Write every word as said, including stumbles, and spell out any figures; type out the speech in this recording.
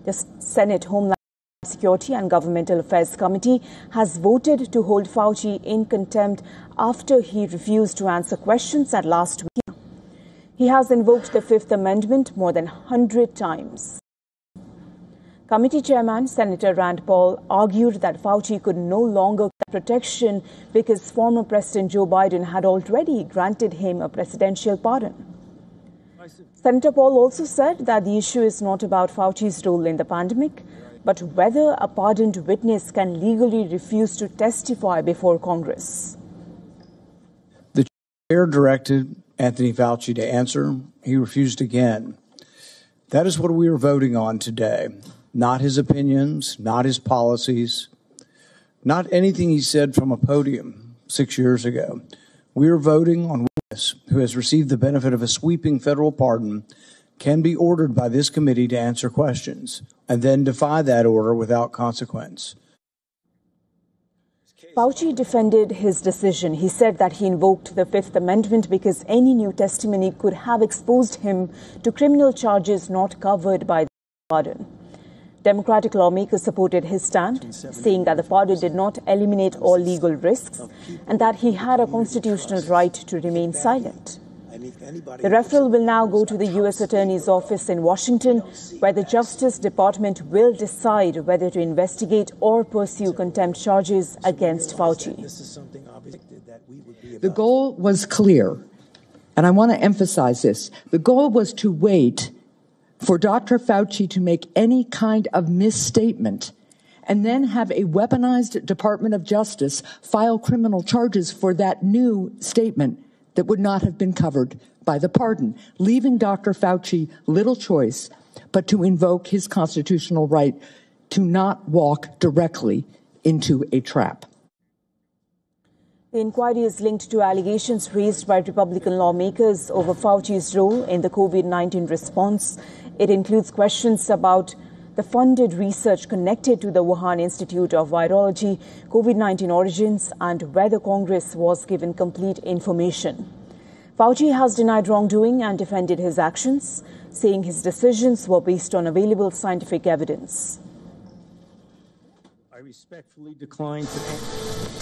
The Senate Homeland Security and Governmental Affairs Committee has voted to hold Fauci in contempt after he refused to answer questions at last week. He has invoked the Fifth Amendment more than one hundred times. Committee Chairman Senator Rand Paul argued that Fauci could no longer get protection because former President Joe Biden had already granted him a presidential pardon. Senator Paul also said that the issue is not about Fauci's role in the pandemic, but whether a pardoned witness can legally refuse to testify before Congress. The chair directed Anthony Fauci to answer. He refused again. That is what we are voting on today. Not his opinions, not his policies, not anything he said from a podium six years ago. We are voting on a witness who has received the benefit of a sweeping federal pardon can be ordered by this committee to answer questions and then defy that order without consequence. Fauci defended his decision. He said that he invoked the Fifth Amendment because any new testimony could have exposed him to criminal charges not covered by the pardon. Democratic lawmakers supported his stand, saying that the pardon did not eliminate all legal risks and that he had a constitutional right to remain silent. The referral will now go to the U S Attorney's Office in Washington, where the Justice Department will decide whether to investigate or pursue contempt charges against Fauci. The goal was clear, and I want to emphasize this. The goal was to wait for Doctor Fauci to make any kind of misstatement and then have a weaponized Department of Justice file criminal charges for that new statement that would not have been covered by the pardon, leaving Doctor Fauci little choice but to invoke his constitutional right to not walk directly into a trap. The inquiry is linked to allegations raised by Republican lawmakers over Fauci's role in the COVID nineteen response. It includes questions about the funded research connected to the Wuhan Institute of Virology, COVID nineteen origins, and whether Congress was given complete information. Fauci has denied wrongdoing and defended his actions, saying his decisions were based on available scientific evidence. I respectfully decline to...